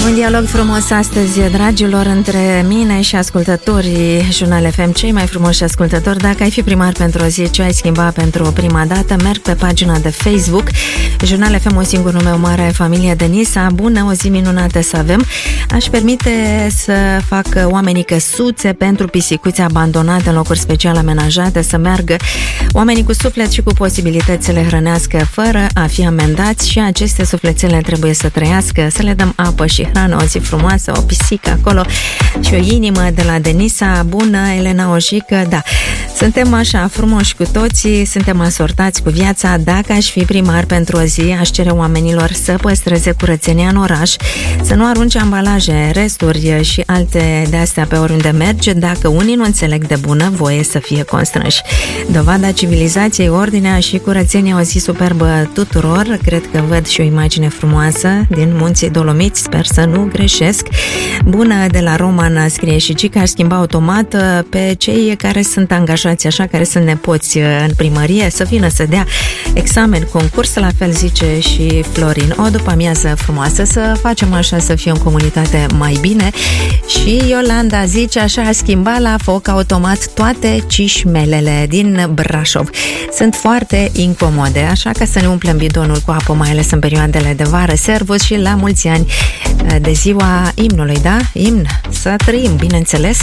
Un dialog frumos astăzi, dragilor, între mine și ascultătorii Jurnal FM, cei mai frumoși ascultători. Dacă ai fi primar pentru o zi, ce ai schimba pentru prima dată? Merg pe pagina de Facebook Jurnal FM, un singur nume, o mare familie de Nisa. Bună, o zi minunată să avem. Aș permite să fac oamenii căsuțe pentru pisicuțe abandonate în locuri special amenajate, să meargă oamenii cu suflet și cu posibilități să le hrănească fără a fi amendați, și aceste sufletele trebuie să trăiască, să le dăm apă și hrană, o zi frumoasă, o pisică acolo și o inimă de la Denisa. Bună, Elena Ojică. Da, suntem așa frumoși cu toții, suntem asortați cu viața. Dacă aș fi primar pentru o zi, aș cere oamenilor să păstreze curățenia în oraș, să nu arunce ambalaje, resturi și alte de-astea pe oriunde merge. Dacă unii nu înțeleg de bună voie, să fie constrânși. Dovada civilizației, ordinea și curățenia. O zi superbă tuturor. Cred că văd și o imagine frumoasă din Munții Dolomiți, sper să nu greșesc. Bună, de la Roman, scrie și Gica. Aș schimba automat pe cei care sunt angajați așa, care sunt nepoți în primărie, să vină să dea examen, concurs, la fel zice și Florin. O după amiază frumoasă, să facem așa, să fie o comunitate mai bine. Și Iolanda zice așa: a schimba la foc automat toate cișmelele din Brașov. Sunt foarte incomode, așa că să ne umplem bidonul cu apă, mai ales în perioadele de vară. Servus și la mulți ani de ziua imnului, da? Imn, să trăim, bineînțeles.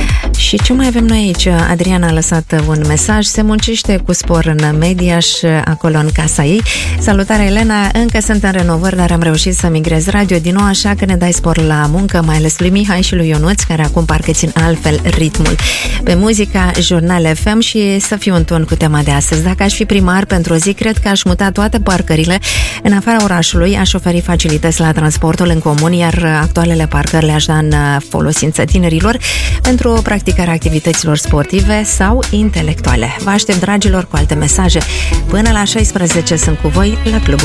Și ce mai avem noi aici? Adriana a lăsat un mesaj: se muncește cu spor în Mediaș, acolo în casa ei. Salutare, Elena, încă sunt în renovări, dar am reușit să migrez radio din nou, așa că ne dai spor la muncă, mai ales lui Mihai și lui Ionuț, care acum parcă țin altfel ritmul pe muzica Jurnal FM. Și să fiu în ton cu tema de astăzi. Dacă aș fi primar pentru o zi, cred că aș muta toate parcările în afara orașului, aș oferi facilități la transportul în comun, iar actualele parcări le-aș da în folosință tinerilor pentru practicarea activităților sportive sau intelectuale. Vă aștept, dragilor, cu alte mesaje. Până la 16 sunt cu voi la Clubul